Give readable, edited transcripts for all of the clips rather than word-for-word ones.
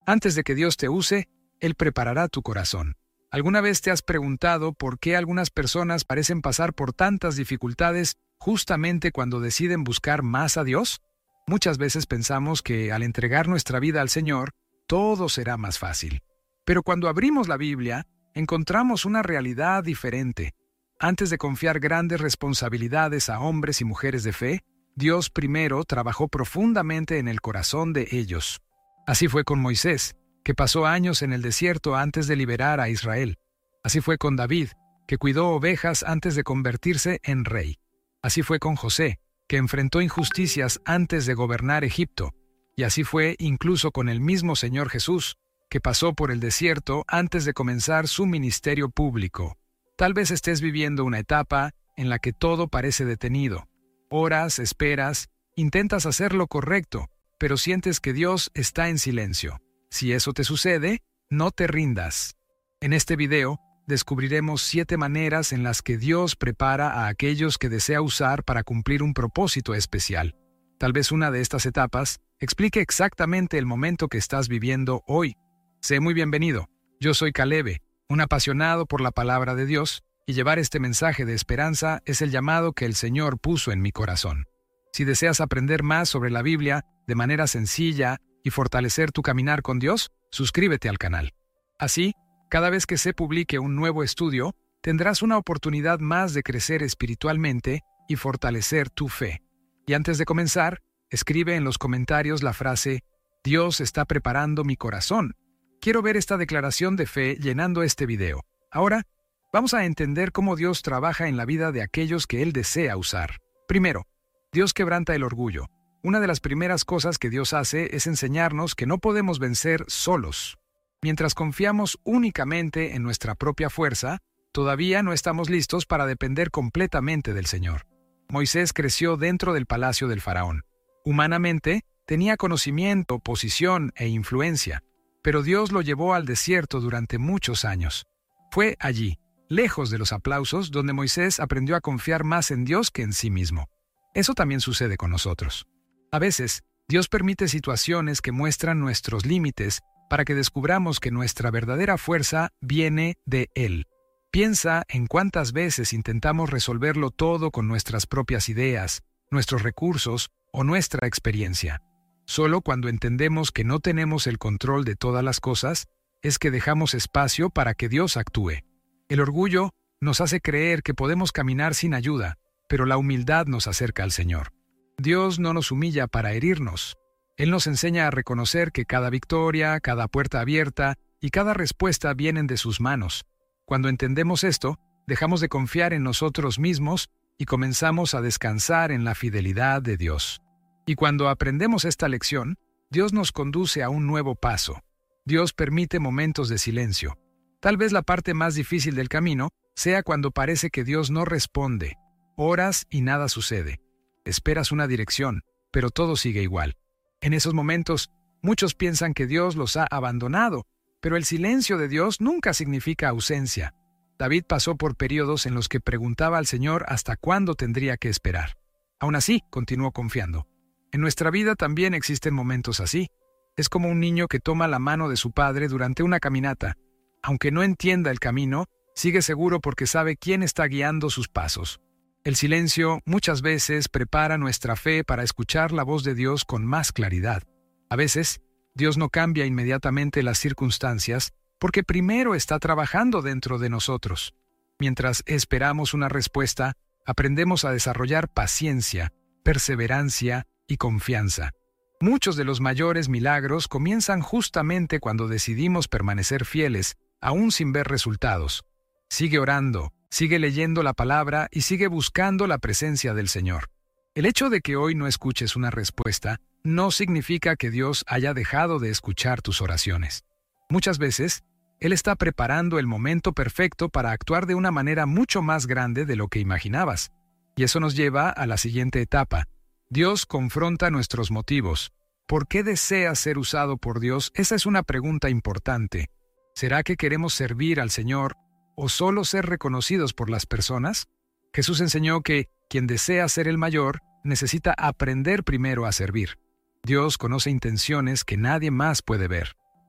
Antes de que Dios te use, Él preparará tu corazón. ¿Alguna vez te has preguntado por qué algunas personas parecen pasar por tantas dificultades justamente cuando deciden buscar más a Dios? Muchas veces pensamos que al entregar nuestra vida al Señor, todo será más fácil. Pero cuando abrimos la Biblia, encontramos una realidad diferente. Antes de confiar grandes responsabilidades a hombres y mujeres de fe, Dios primero trabajó profundamente en el corazón de ellos. Así fue con Moisés, que pasó años en el desierto antes de liberar a Israel. Así fue con David, que cuidó ovejas antes de convertirse en rey. Así fue con José, que enfrentó injusticias antes de gobernar Egipto. Y así fue incluso con el mismo Señor Jesús, que pasó por el desierto antes de comenzar su ministerio público. Tal vez estés viviendo una etapa en la que todo parece detenido. Oras, esperas, intentas hacer lo correcto, pero sientes que Dios está en silencio. Si eso te sucede, no te rindas. En este video, descubriremos 7 maneras en las que Dios prepara a aquellos que desea usar para cumplir un propósito especial. Tal vez una de estas etapas explique exactamente el momento que estás viviendo hoy. Sé muy bienvenido. Yo soy Caleb, un apasionado por la palabra de Dios, y llevar este mensaje de esperanza es el llamado que el Señor puso en mi corazón. Si deseas aprender más sobre la Biblia de manera sencilla y fortalecer tu caminar con Dios, suscríbete al canal. Así, cada vez que se publique un nuevo estudio, tendrás una oportunidad más de crecer espiritualmente y fortalecer tu fe. Y antes de comenzar, escribe en los comentarios la frase «Dios está preparando mi corazón». Quiero ver esta declaración de fe llenando este video. Ahora, vamos a entender cómo Dios trabaja en la vida de aquellos que Él desea usar. Primero, Dios quebranta el orgullo. Una de las primeras cosas que Dios hace es enseñarnos que no podemos vencer solos. Mientras confiamos únicamente en nuestra propia fuerza, todavía no estamos listos para depender completamente del Señor. Moisés creció dentro del palacio del faraón. Humanamente, tenía conocimiento, posición e influencia, pero Dios lo llevó al desierto durante muchos años. Fue allí, lejos de los aplausos, donde Moisés aprendió a confiar más en Dios que en sí mismo. Eso también sucede con nosotros. A veces, Dios permite situaciones que muestran nuestros límites para que descubramos que nuestra verdadera fuerza viene de Él. Piensa en cuántas veces intentamos resolverlo todo con nuestras propias ideas, nuestros recursos o nuestra experiencia. Solo cuando entendemos que no tenemos el control de todas las cosas, es que dejamos espacio para que Dios actúe. El orgullo nos hace creer que podemos caminar sin ayuda, pero la humildad nos acerca al Señor. Dios no nos humilla para herirnos. Él nos enseña a reconocer que cada victoria, cada puerta abierta y cada respuesta vienen de sus manos. Cuando entendemos esto, dejamos de confiar en nosotros mismos y comenzamos a descansar en la fidelidad de Dios. Y cuando aprendemos esta lección, Dios nos conduce a un nuevo paso. Dios permite momentos de silencio. Tal vez la parte más difícil del camino sea cuando parece que Dios no responde. Oras y nada sucede. Esperas una dirección, pero todo sigue igual. En esos momentos, muchos piensan que Dios los ha abandonado, pero el silencio de Dios nunca significa ausencia. David pasó por periodos en los que preguntaba al Señor hasta cuándo tendría que esperar. Aún así, continuó confiando. En nuestra vida también existen momentos así. Es como un niño que toma la mano de su padre durante una caminata. Aunque no entienda el camino, sigue seguro porque sabe quién está guiando sus pasos. El silencio muchas veces prepara nuestra fe para escuchar la voz de Dios con más claridad. A veces, Dios no cambia inmediatamente las circunstancias porque primero está trabajando dentro de nosotros. Mientras esperamos una respuesta, aprendemos a desarrollar paciencia, perseverancia y confianza. Muchos de los mayores milagros comienzan justamente cuando decidimos permanecer fieles, aún sin ver resultados. Sigue orando, sigue leyendo la palabra y sigue buscando la presencia del Señor. El hecho de que hoy no escuches una respuesta no significa que Dios haya dejado de escuchar tus oraciones. Muchas veces, Él está preparando el momento perfecto para actuar de una manera mucho más grande de lo que imaginabas. Y eso nos lleva a la siguiente etapa. Dios confronta nuestros motivos. ¿Por qué deseas ser usado por Dios? Esa es una pregunta importante. ¿Será que queremos servir al Señor o solo ser reconocidos por las personas? Jesús enseñó que quien desea ser el mayor necesita aprender primero a servir. Dios conoce intenciones que nadie más puede ver.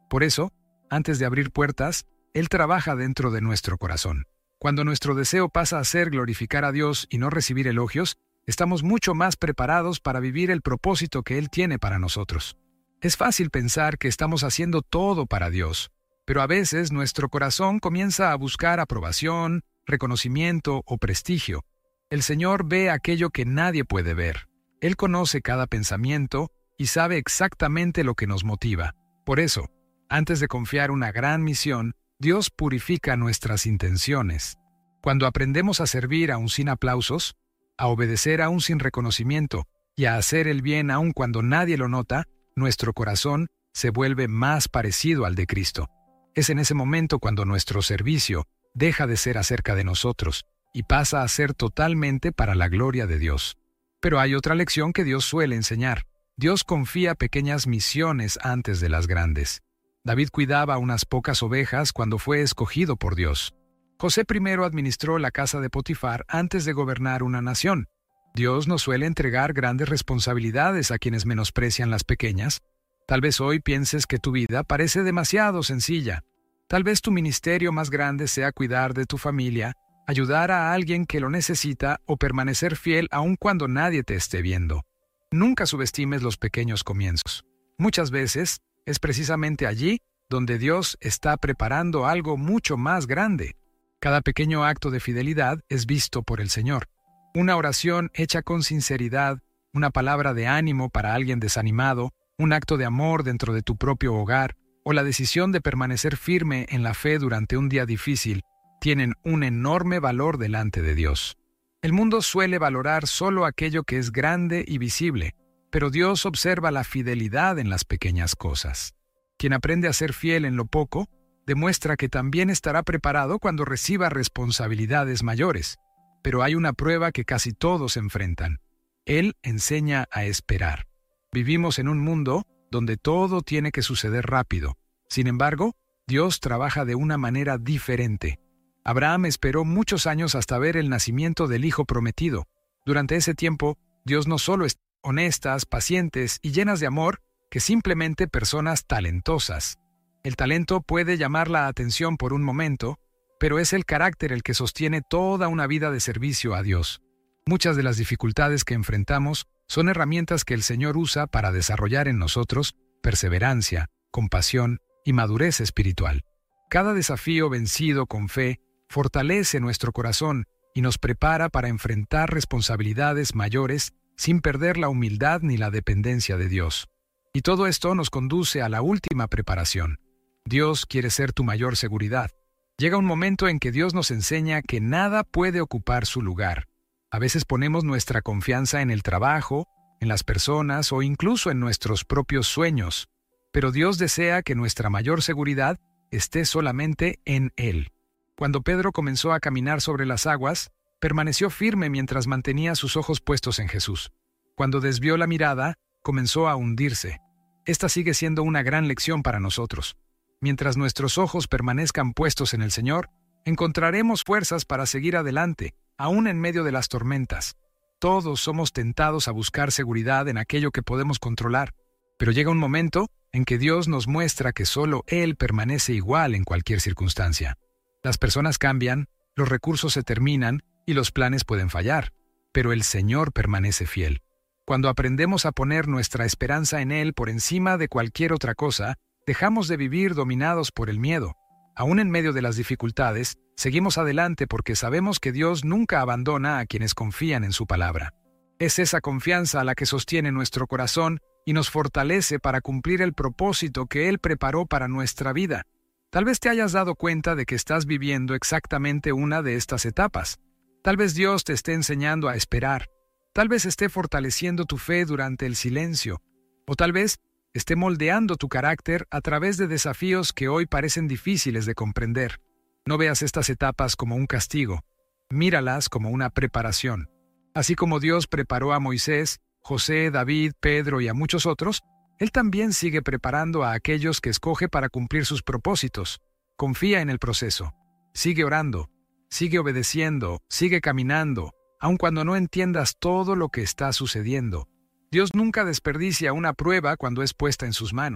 Por eso, antes de abrir puertas, Él trabaja dentro de nuestro corazón. Cuando nuestro deseo pasa a ser glorificar a Dios y no recibir elogios, estamos mucho más preparados para vivir el propósito que Él tiene para nosotros. Es fácil pensar que estamos haciendo todo para Dios, pero a veces nuestro corazón comienza a buscar aprobación, reconocimiento o prestigio. El Señor ve aquello que nadie puede ver. Él conoce cada pensamiento y sabe exactamente lo que nos motiva. Por eso, antes de confiar una gran misión, Dios purifica nuestras intenciones. Cuando aprendemos a servir aún sin aplausos, a obedecer aún sin reconocimiento y a hacer el bien aún cuando nadie lo nota, nuestro corazón se vuelve más parecido al de Cristo. Es en ese momento cuando nuestro servicio deja de ser acerca de nosotros y pasa a ser totalmente para la gloria de Dios. Pero hay otra lección que Dios suele enseñar. Dios confía pequeñas misiones antes de las grandes. David cuidaba unas pocas ovejas cuando fue escogido por Dios. José primero administró la casa de Potifar antes de gobernar una nación. Dios nos suele entregar grandes responsabilidades a quienes menosprecian las pequeñas. Tal vez hoy pienses que tu vida parece demasiado sencilla. Tal vez tu ministerio más grande sea cuidar de tu familia, ayudar a alguien que lo necesita o permanecer fiel aun cuando nadie te esté viendo. Nunca subestimes los pequeños comienzos. Muchas veces es precisamente allí donde Dios está preparando algo mucho más grande. Cada pequeño acto de fidelidad es visto por el Señor. Una oración hecha con sinceridad, una palabra de ánimo para alguien desanimado, un acto de amor dentro de tu propio hogar, o la decisión de permanecer firme en la fe durante un día difícil, tienen un enorme valor delante de Dios. El mundo suele valorar solo aquello que es grande y visible, pero Dios observa la fidelidad en las pequeñas cosas. Quien aprende a ser fiel en lo poco, demuestra que también estará preparado cuando reciba responsabilidades mayores. Pero hay una prueba que casi todos enfrentan. Él enseña a esperar. Vivimos en un mundo donde todo tiene que suceder rápido. Sin embargo, Dios trabaja de una manera diferente. Abraham esperó muchos años hasta ver el nacimiento del hijo prometido. Durante ese tiempo, Dios no solo es honestas, pacientes y llenas de amor, que simplemente personas talentosas. El talento puede llamar la atención por un momento, pero es el carácter el que sostiene toda una vida de servicio a Dios. Muchas de las dificultades que enfrentamos son herramientas que el Señor usa para desarrollar en nosotros perseverancia, compasión y madurez espiritual. Cada desafío vencido con fe fortalece nuestro corazón y nos prepara para enfrentar responsabilidades mayores sin perder la humildad ni la dependencia de Dios. Y todo esto nos conduce a la última preparación. Dios quiere ser tu mayor seguridad. Llega un momento en que Dios nos enseña que nada puede ocupar su lugar. A veces ponemos nuestra confianza en el trabajo, en las personas o incluso en nuestros propios sueños. Pero Dios desea que nuestra mayor seguridad esté solamente en Él. Cuando Pedro comenzó a caminar sobre las aguas, permaneció firme mientras mantenía sus ojos puestos en Jesús. Cuando desvió la mirada, comenzó a hundirse. Esta sigue siendo una gran lección para nosotros. Mientras nuestros ojos permanezcan puestos en el Señor, encontraremos fuerzas para seguir adelante, aún en medio de las tormentas. Todos somos tentados a buscar seguridad en aquello que podemos controlar, pero llega un momento en que Dios nos muestra que solo Él permanece igual en cualquier circunstancia. Las personas cambian, los recursos se terminan y los planes pueden fallar, pero el Señor permanece fiel. Cuando aprendemos a poner nuestra esperanza en Él por encima de cualquier otra cosa, dejamos de vivir dominados por el miedo. Aún en medio de las dificultades, seguimos adelante porque sabemos que Dios nunca abandona a quienes confían en su palabra. Es esa confianza la que sostiene nuestro corazón y nos fortalece para cumplir el propósito que Él preparó para nuestra vida. Tal vez te hayas dado cuenta de que estás viviendo exactamente una de estas etapas. Tal vez Dios te esté enseñando a esperar. Tal vez esté fortaleciendo tu fe durante el silencio. O tal vez esté moldeando tu carácter a través de desafíos que hoy parecen difíciles de comprender. No veas estas etapas como un castigo. Míralas como una preparación. Así como Dios preparó a Moisés, José, David, Pedro y a muchos otros, Él también sigue preparando a aquellos que escoge para cumplir sus propósitos. Confía en el proceso. Sigue orando. Sigue obedeciendo. Sigue caminando, aun cuando no entiendas todo lo que está sucediendo. Dios nunca desperdicia una prueba cuando es puesta en sus manos.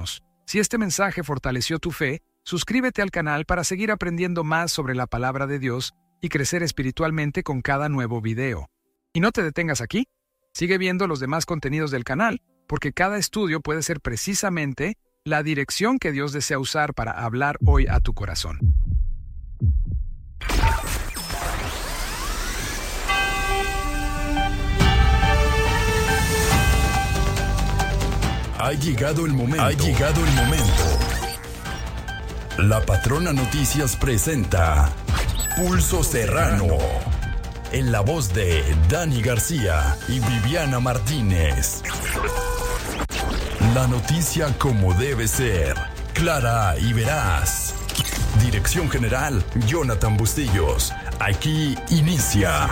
Si este mensaje fortaleció tu fe, suscríbete al canal para seguir aprendiendo más sobre la palabra de Dios y crecer espiritualmente con cada nuevo video. Y no te detengas aquí. Sigue viendo los demás contenidos del canal, porque cada estudio puede ser precisamente la dirección que Dios desea usar para hablar hoy a tu corazón. Ha llegado el momento. La Patrona Noticias presenta Pulso Serrano, en la voz de Dani García y Viviana Martínez. La noticia como debe ser, clara y veraz. Dirección General, Jonathan Bustillos. Aquí inicia.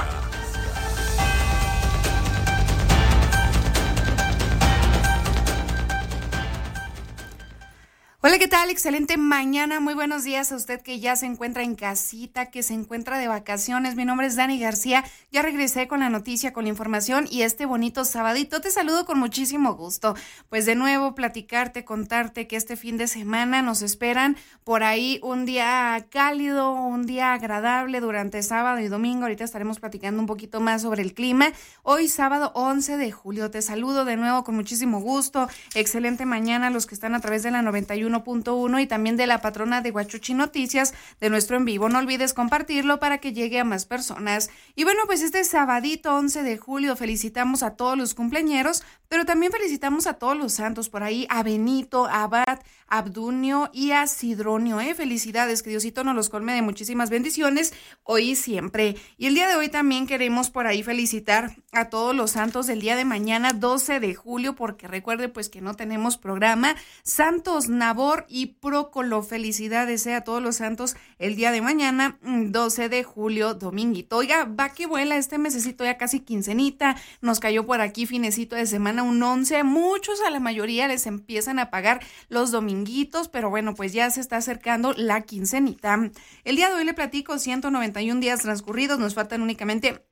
Hola, ¿qué tal? Excelente mañana, muy buenos días a usted que ya se encuentra en casita, que se encuentra de vacaciones. Mi nombre es Dani García, ya regresé con la noticia, con la información y este bonito sabadito te saludo con muchísimo gusto. Pues de nuevo platicarte, contarte que este fin de semana nos esperan por ahí un día cálido, un día agradable durante sábado y domingo. Ahorita estaremos platicando un poquito más sobre el clima. Hoy sábado 11 de julio, te saludo de nuevo con muchísimo gusto. Excelente mañana a los que están a través de la 91.1 y también de la patrona de Huachuchi Noticias de nuestro en vivo. No olvides compartirlo para que llegue a más personas. Y bueno, pues este sabadito 11 de julio felicitamos a todos los cumpleañeros, pero también felicitamos a todos los santos por ahí, a Benito, a Abad, a Abdunio y a Sidronio. Felicidades, que Diosito nos los colme de muchísimas bendiciones hoy y siempre. Y el día de hoy también queremos por ahí felicitar a todos los santos del día de mañana 12 de julio, porque recuerde pues que no tenemos programa. Santos Nabor y Prócolo, felicidades a todos los santos el día de mañana 12 de julio, dominguito. Oiga, va que vuela este mesecito, ya casi quincenita, nos cayó por aquí finecito de semana un 11, muchos, a la mayoría les empiezan a pagar los dominguitos, pero bueno, pues ya se está acercando la quincenita. El día de hoy le platico 191 días transcurridos, nos faltan únicamente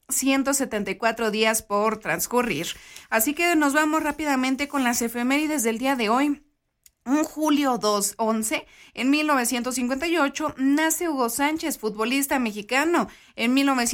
174 días por transcurrir. Así que nos vamos rápidamente con las efemérides del día de hoy. Un julio 11, en 1958, nace Hugo Sánchez, futbolista mexicano. En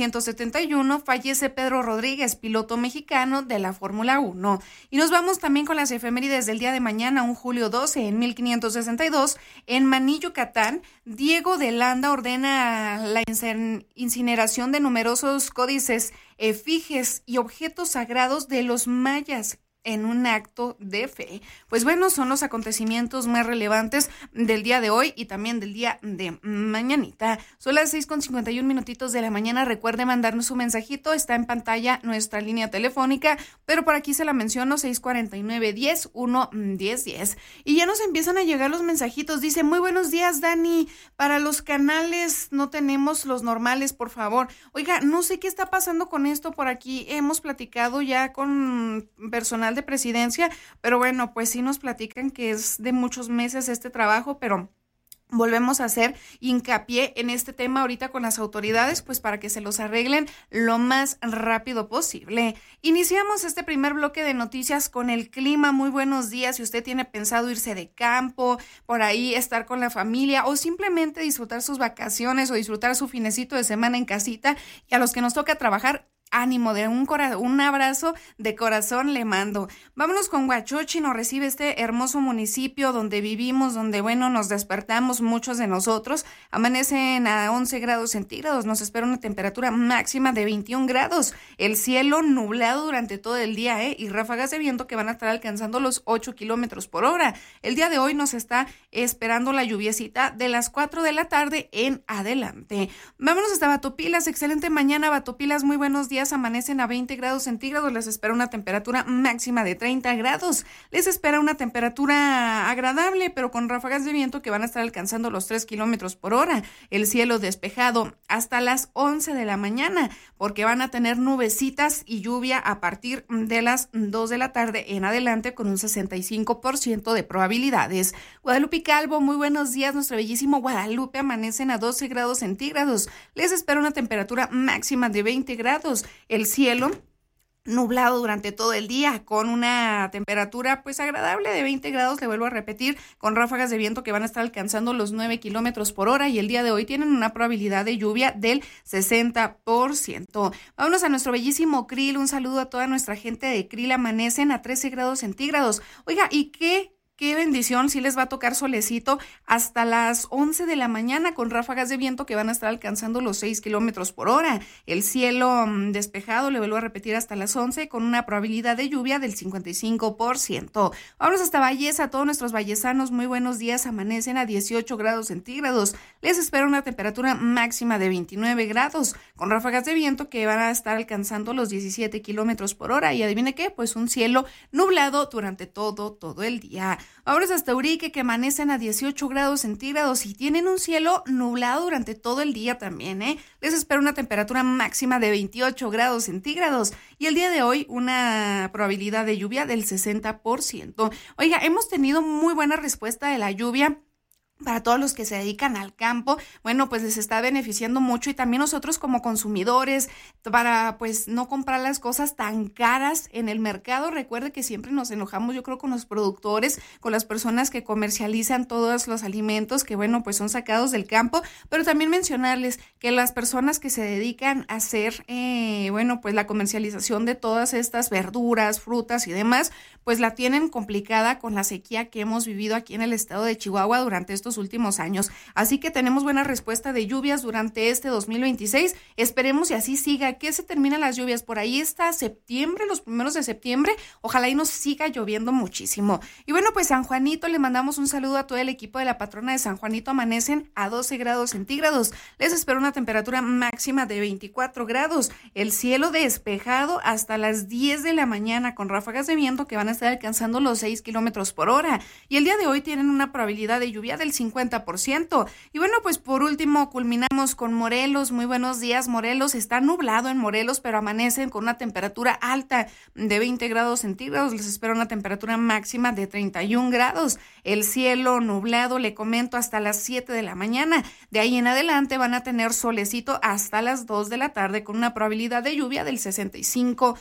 1971, fallece Pedro Rodríguez, piloto mexicano de la Fórmula 1. Y nos vamos también con las efemérides del día de mañana, un julio 12, en 1562, en Maní, Yucatán, Diego de Landa ordena la incineración de numerosos códices, efigies y objetos sagrados de los mayas en un acto de fe. Pues bueno, son los acontecimientos más relevantes del día de hoy y también del día de mañanita. Son las 6:51 de la mañana. Recuerde mandarnos un mensajito, está en pantalla nuestra línea telefónica, pero por aquí se la menciono, 649-10-1-10-10. Y ya nos empiezan a llegar los mensajitos. Dice, muy buenos días, Dani. Para los canales no tenemos los normales, por favor. Oiga, no sé qué está pasando con esto por aquí. Hemos platicado ya con personal de presidencia, pero bueno, pues sí nos platican que es de muchos meses este trabajo, pero volvemos a hacer hincapié en este tema ahorita con las autoridades, pues para que se los arreglen lo más rápido posible. Iniciamos este primer bloque de noticias con el clima. Muy buenos días. Si usted tiene pensado irse de campo, por ahí estar con la familia o simplemente disfrutar sus vacaciones o disfrutar su finecito de semana en casita, y a los que nos toca trabajar, ánimo, de un abrazo de corazón le mando. Vámonos con Huachuchi, nos recibe este hermoso municipio donde vivimos, donde bueno, nos despertamos muchos de nosotros. Amanecen a 11 grados centígrados, nos espera una temperatura máxima de 21 grados. El cielo nublado durante todo el día, y ráfagas de viento que van a estar alcanzando los 8 kilómetros por hora. El día de hoy nos está esperando la lluviecita de las 4 de la tarde en adelante. Vámonos hasta Batopilas, excelente mañana, Batopilas, muy buenos días. Amanecen a 20 grados centígrados, les espera una temperatura máxima de 30 grados. Les espera una temperatura agradable, pero con ráfagas de viento que van a estar alcanzando los 3 kilómetros por hora. El cielo despejado hasta las 11 de la mañana, porque van a tener nubecitas y lluvia a partir de las 2 de la tarde en adelante, con un 65% de probabilidades. Guadalupe Calvo, muy buenos días. Nuestro bellísimo Guadalupe, amanecen a 12 grados centígrados. Les espera una temperatura máxima de 20 grados. El cielo nublado durante todo el día, con una temperatura pues agradable de 20 grados, le vuelvo a repetir, con ráfagas de viento que van a estar alcanzando los 9 kilómetros por hora, y el día de hoy tienen una probabilidad de lluvia del 60%. Vámonos a nuestro bellísimo Krill, un saludo a toda nuestra gente de Krill. Amanecen a 13 grados centígrados. Oiga, ¿y qué bendición? Sí les va a tocar solecito hasta las 11 de la mañana, con ráfagas de viento que van a estar alcanzando los 6 kilómetros por hora. El cielo despejado, le vuelvo a repetir, hasta las 11, con una probabilidad de lluvia del 55%. Vámonos hasta Valles, a todos nuestros vallesanos, muy buenos días. Amanecen a 18 grados centígrados. Les espera una temperatura máxima de 29 grados, con ráfagas de viento que van a estar alcanzando los 17 kilómetros por hora. Y adivine qué, pues un cielo nublado durante todo el día. Ahora es hasta Urique, que amanecen a 18 grados centígrados y tienen un cielo nublado durante todo el día también, Les espera una temperatura máxima de 28 grados centígrados y el día de hoy una probabilidad de lluvia del 60%. Oiga, hemos tenido muy buena respuesta de la lluvia. Para todos los que se dedican al campo, bueno, pues les está beneficiando mucho, y también nosotros como consumidores, para pues no comprar las cosas tan caras en el mercado. Recuerde que siempre nos enojamos, yo creo, con los productores, con las personas que comercializan todos los alimentos que, bueno, pues son sacados del campo, pero también mencionarles que las personas que se dedican a hacer, bueno, pues la comercialización de todas estas verduras, frutas y demás, pues la tienen complicada con la sequía que hemos vivido aquí en el estado de Chihuahua durante estos últimos años. Así que tenemos buena respuesta de lluvias durante este 2026. Esperemos y así siga, que se terminan las lluvias. Por ahí está septiembre, los primeros de septiembre. Ojalá y nos siga lloviendo muchísimo. Y bueno, pues San Juanito, le mandamos un saludo a todo el equipo de la patrona de San Juanito. Amanecen a 12 grados centígrados. Les espero una temperatura máxima de 24 grados. El cielo despejado hasta las 10 de la mañana, con ráfagas de viento que van a estar alcanzando los 6 kilómetros por hora. Y el día de hoy tienen una probabilidad de lluvia del 50%. Y bueno, pues por último culminamos con Morelos. Muy buenos días, Morelos. Está nublado en Morelos, pero amanecen con una temperatura alta de 20 grados centígrados. Les espera una temperatura máxima de 31 grados. El cielo nublado, le comento, hasta las 7 de la mañana. De ahí en adelante van a tener solecito hasta las 2 de la tarde, con una probabilidad de lluvia del 65%.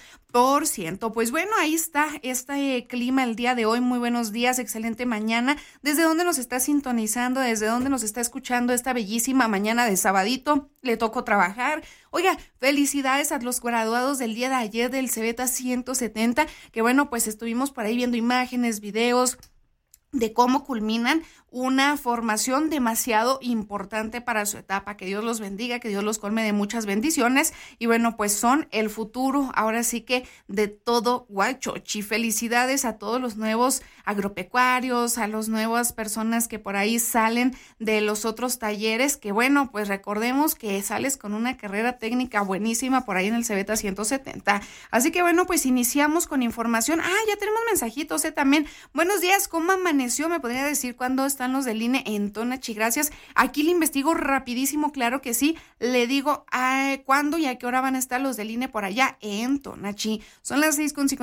Pues bueno, ahí está este clima el día de hoy. Muy buenos días, excelente mañana. ¿Desde dónde nos está sintonizando? ¿Desde dónde nos está escuchando esta bellísima mañana de sabadito? Le tocó trabajar. Oiga, felicidades a los graduados del día de ayer del Cebeta 170, que bueno, pues estuvimos por ahí viendo imágenes, videos de cómo culminan una formación demasiado importante para su etapa. Que Dios los bendiga, que Dios los colme de muchas bendiciones, y bueno, pues son el futuro, ahora sí que de todo Huachochi. Felicidades a todos los nuevos agropecuarios, a las nuevas personas que por ahí salen de los otros talleres, que bueno, pues recordemos que sales con una carrera técnica buenísima por ahí en el Cebeta 170. Así que bueno, pues iniciamos con información. Ya tenemos mensajitos, también. Buenos días, ¿cómo amaneció? ¿Me podría decir cuándo están los del INE en Tonachi? Gracias. Aquí le investigo rapidísimo, claro que sí. Le digo cuándo y a qué hora van a estar los del INE por allá en Tonachi. Son las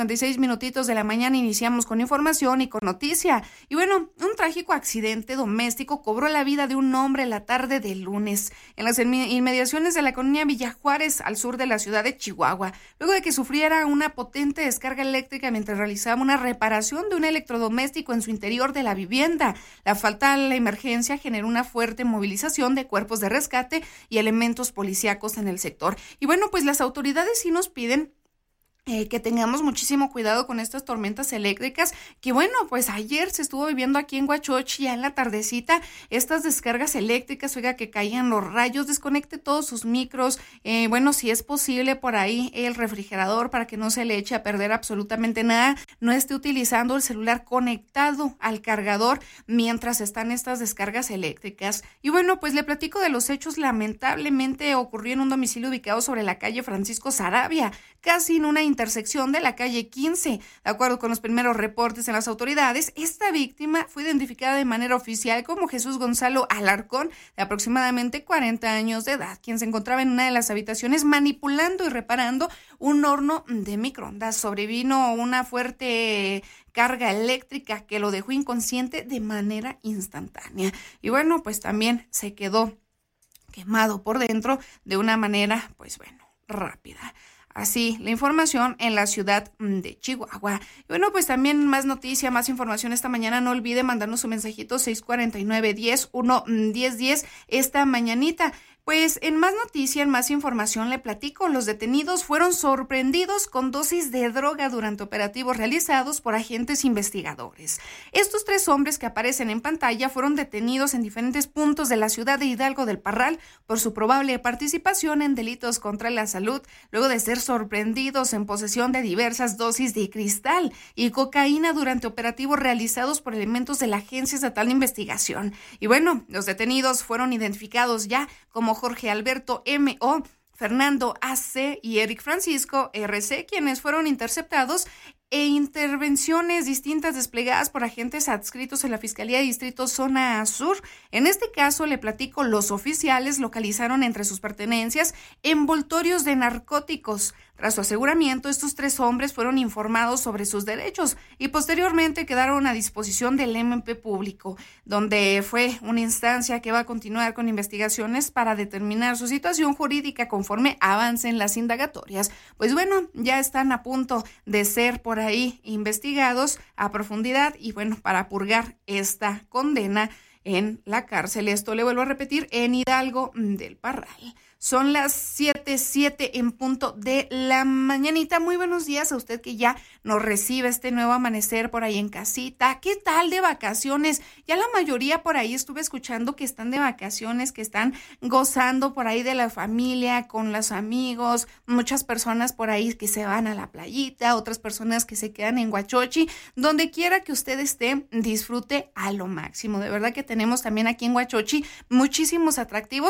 6:56 de la mañana. Iniciamos con información y con noticia. Y bueno, un trágico accidente doméstico cobró la vida de un hombre la tarde del lunes en las inmediaciones de la colonia Villa Juárez, al sur de la ciudad de Chihuahua, luego de que sufriera una potente descarga eléctrica mientras realizaba una reparación de un electrodoméstico en su interior de la vivienda. La falta de la emergencia generó una fuerte movilización de cuerpos de rescate y elementos policíacos en el sector. Y bueno, pues las autoridades sí nos piden que tengamos muchísimo cuidado con estas tormentas eléctricas, que bueno, pues ayer se estuvo viviendo aquí en Huachochi, ya en la tardecita, estas descargas eléctricas. Oiga, que caían los rayos. Desconecte todos sus micros, bueno, si es posible por ahí el refrigerador, para que no se le eche a perder absolutamente nada. No esté utilizando el celular conectado al cargador mientras están estas descargas eléctricas. Y bueno, pues le platico de los hechos. Lamentablemente ocurrió en un domicilio ubicado sobre la calle Francisco Sarabia, casi en una intersección de la calle 15. De acuerdo con los primeros reportes en las autoridades, esta víctima fue identificada de manera oficial como Jesús Gonzalo Alarcón, de aproximadamente 40 años de edad, quien se encontraba en una de las habitaciones manipulando y reparando un horno de microondas. Sobrevino una fuerte carga eléctrica que lo dejó inconsciente de manera instantánea. Y bueno, pues también se quedó quemado por dentro de una manera, pues bueno, rápida. Así, la información en la ciudad de Chihuahua. Y bueno, pues también más noticia, más información esta mañana. No olvide mandarnos un mensajito 649-1010 esta mañanita. Pues en más noticia, en más información le platico, los detenidos fueron sorprendidos con dosis de droga durante operativos realizados por agentes investigadores. Estos 3 hombres que aparecen en pantalla fueron detenidos en diferentes puntos de la ciudad de Hidalgo del Parral por su probable participación en delitos contra la salud, luego de ser sorprendidos en posesión de diversas dosis de cristal y cocaína durante operativos realizados por elementos de la Agencia Estatal de Investigación. Y bueno, los detenidos fueron identificados ya como Jorge Alberto M.O., Fernando A.C. y Eric Francisco R.C., quienes fueron interceptados e intervenciones distintas desplegadas por agentes adscritos en la Fiscalía de Distrito Zona Sur. En este caso, le platico, los oficiales localizaron entre sus pertenencias envoltorios de narcóticos. Tras su aseguramiento, estos 3 hombres fueron informados sobre sus derechos y posteriormente quedaron a disposición del MP Público, donde fue una instancia que va a continuar con investigaciones para determinar su situación jurídica conforme avancen las indagatorias. Pues bueno, ya están a punto de ser por ahí investigados a profundidad y bueno, para purgar esta condena en la cárcel. Esto le vuelvo a repetir, en Hidalgo del Parral. Son las 7:07 en punto de la mañanita. Muy buenos días a usted que ya nos recibe este nuevo amanecer por ahí en casita. ¿Qué tal de vacaciones? Ya la mayoría por ahí estuve escuchando que están de vacaciones, que están gozando por ahí de la familia, con los amigos. Muchas personas por ahí que se van a la playita, otras personas que se quedan en Huachochi. Donde quiera que usted esté, disfrute a lo máximo. De verdad que tenemos también aquí en Huachochi muchísimos atractivos.